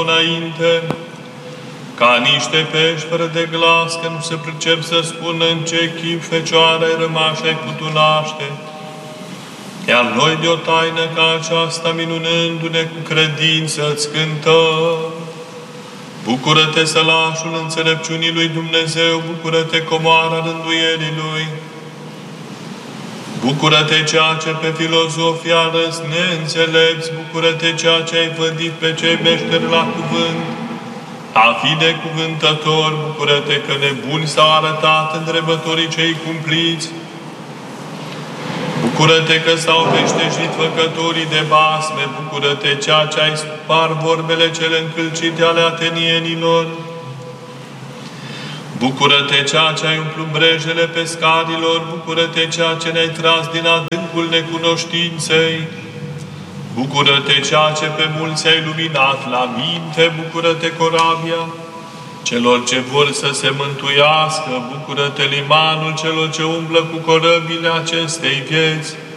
înainte, ca niște pești fără de glas, că nu se pricep să spună în ce chip Fecioara ai rămas și ai putut naște. Iar noi de o taină ca aceasta, minunându-ne cu credință, îți cântăm. Bucură-te, sălașul înțelepciunii lui Dumnezeu, bucură-te, comoara rânduielii lui. Bucură-te, ceea ce pe filozofii arăți neînțelepți, bucură-te, ceea ce ai vădit pe cei meșteri la cuvânt. A fi necuvântător, bucură-te că nebuni s-au arătat îndreptătorii cei cumpliți. Bucură-te că s-au veștejit făcătorii de basme, bucură-te ceea ce ai spart vorbele cele încălcite ale atenienilor. Bucură-te ceea ce ai umplut brejele pescarilor, bucură-te ceea ce ne-ai tras din adâncul necunoștinței. Bucură-te ceea ce pe mulți ai luminat la minte, bucură-te, corabia celor ce vor să se mântuiască, bucură-te, limanul celor ce umblă cu corăbile acestei vieți.